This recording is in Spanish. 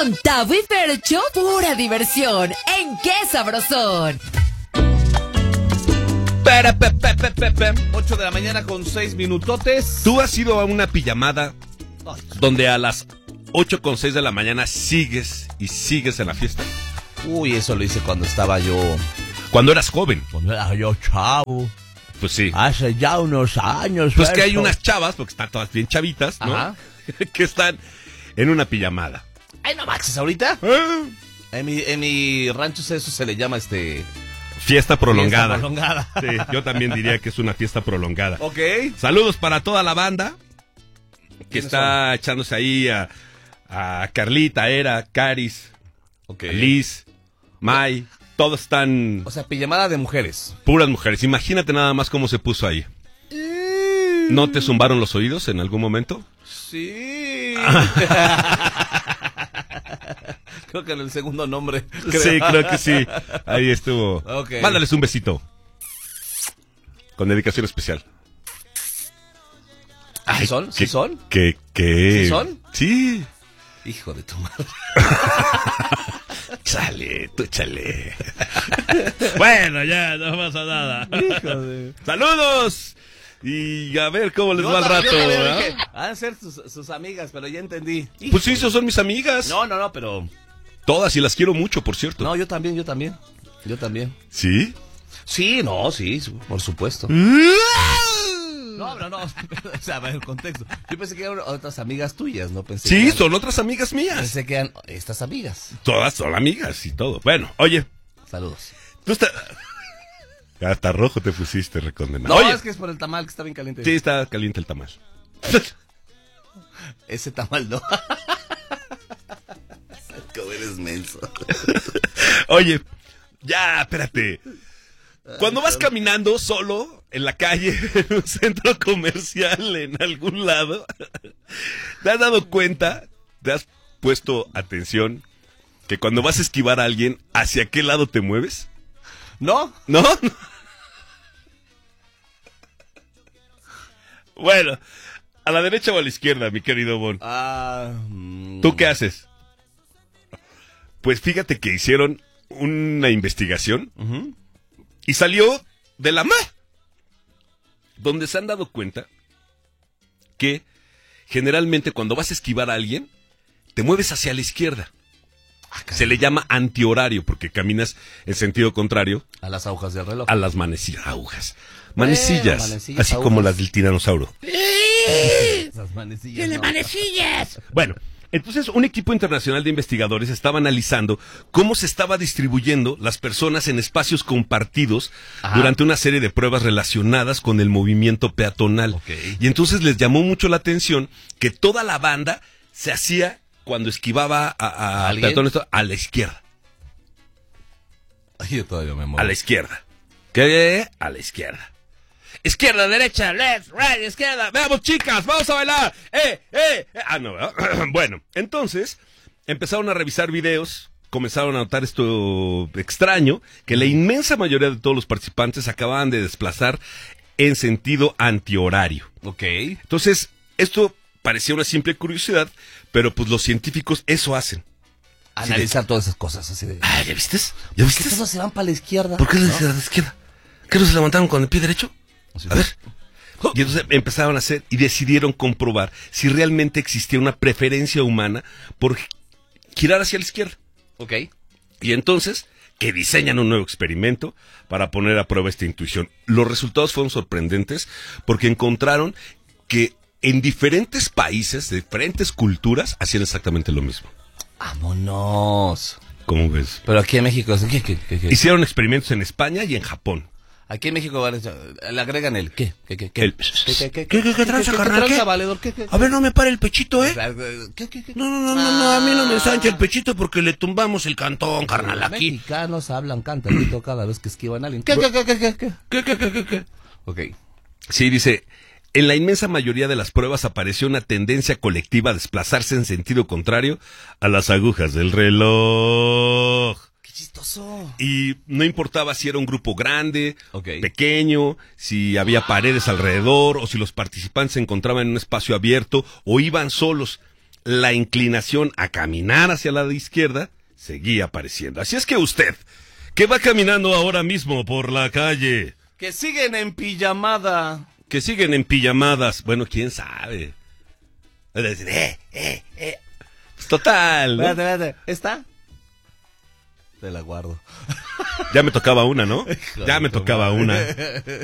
Con Tavo y Fercho, pura diversión. ¿En qué sabrosón? 8 de la mañana con 6 minutotes. ¿Tú has ido a una pijamada donde a las 8:06 de la mañana sigues en la fiesta? Uy, eso lo hice cuando estaba yo... Cuando eras joven. Cuando era yo chavo. Pues sí. Hace ya unos años. Pues que hay unas chavas, porque están todas bien chavitas, ¿no? Ajá. Que están en una pijamada. Ay, no maxes, ahorita. En mi rancho eso se le llama Fiesta prolongada. Fiesta prolongada. Sí, yo también diría que es una fiesta prolongada. Ok. Saludos para toda la banda que está son? echándose ahí a Carlita, Era, Caris, Okay. Liz, May. Todos están O sea, pijamada de mujeres. puras mujeres. Imagínate nada más cómo se puso ahí. ¿No te zumbaron los oídos en algún momento? Sí. Creo que en el segundo nombre. Sí, creo que sí. Ahí estuvo. Ok. Mándales un besito. Con dedicación especial. ¿Sí son? ¿Sí son? ¿Qué? ¿Sí son? Sí. Hijo de tu madre. Chale, tú chale. Bueno, ya, no pasa nada. Hijo de... ¡Saludos! Y a ver cómo les va el rato. ¿Eh? Van a ser sus amigas, pero ya entendí. Pues sí, esas son mis amigas. No, pero... Todas, y las quiero mucho, por cierto. No, yo también. ¿Sí? Sí, por supuesto. No, o sea, a ver, el contexto. Yo pensé que eran otras amigas tuyas, no pensé Sí, que son otras amigas mías. Pensé que eran estas amigas. Todas son amigas y todo. Bueno, oye, Saludos. tú estás... Hasta rojo te pusiste, recondenado. No, Oye, es que es por el tamal que está bien caliente. sí, está caliente el tamal. Ese tamal no. Cómo eres menso. Oye, ya, espérate. Cuando vas caminando solo en la calle, en un centro comercial, en algún lado, ¿te has dado cuenta, te has puesto atención que cuando vas a esquivar a alguien, ¿hacia qué lado te mueves? ¿No? ¿No? Bueno, ¿a la derecha o a la izquierda, mi querido Bon? ¿Tú qué haces? Pues fíjate que hicieron una investigación y salió de la mar, donde se han dado cuenta que generalmente cuando vas a esquivar a alguien, te mueves hacia la izquierda. Se le llama antihorario porque caminas en sentido contrario A las agujas del reloj. a las agujas. Manecillas, manecillas, así agujas. como las del tiranosaurio. Esas manecillas. No. ¡Manecillas! Bueno, entonces un equipo internacional de investigadores estaba analizando cómo se estaba distribuyendo las personas en espacios compartidos durante una serie de pruebas relacionadas con el movimiento peatonal. Okay. Y entonces les llamó mucho la atención que toda la banda se hacía cuando esquivaba a ¿Alguien? peatones a la izquierda. Ay, yo todavía me muevo. A la izquierda. ¿Qué? A la izquierda. Izquierda, derecha, left, right, izquierda. Veamos, chicas, vamos a bailar. Ah, no, ¿verdad? Bueno, entonces empezaron a revisar videos, comenzaron a notar esto extraño, que la inmensa mayoría de todos los participantes acababan de desplazar en sentido antihorario. Ok. Entonces, esto parecía una simple curiosidad, pero pues los científicos eso hacen. Analizar todas esas cosas así de... Ah, ¿ya viste? ¿Ya ¿Por qué todos se van para la izquierda? ¿Por qué a la izquierda? ¿Qué no se levantaron con el pie derecho? A ver. Y entonces empezaron a hacer y decidieron comprobar si realmente existía una preferencia humana por girar hacia la izquierda. Ok. Y entonces, que diseñan un nuevo experimento para poner a prueba esta intuición. Los resultados fueron sorprendentes porque encontraron que en diferentes países, de diferentes culturas, hacían exactamente lo mismo. ¡Vámonos! ¿Cómo ves? Pero aquí en México... ¿Qué? Hicieron experimentos en España y en Japón. Aquí en México le agregan el... ¿Qué? ¿Qué tranza, carnal? ¿Qué? Valedor? ¿Qué? A ver, no me pare el pechito, ¿eh? ¿Qué? No, a mí no me ensancha el pechito porque le tumbamos el cantón, carnal, Los aquí. mexicanos hablan cantadito cada vez que esquivan a alguien. ¿Qué? ¿Qué? Ok. Sí, dice, en la inmensa mayoría de las pruebas apareció una tendencia colectiva a desplazarse en sentido contrario a las agujas del reloj. ¡Qué chistoso! Y no importaba si era un grupo grande, Ok. pequeño, si había paredes alrededor o si los participantes se encontraban en un espacio abierto o iban solos. la inclinación a caminar hacia la izquierda seguía apareciendo. Así es que usted, que va caminando ahora mismo por la calle, que siguen en pijamada, que siguen en pijamadas, bueno, quién sabe. Pues total, ¿no? Espérate, ¿está? Te la guardo. Ya me tocaba una, ¿no? Ya me tocaba una.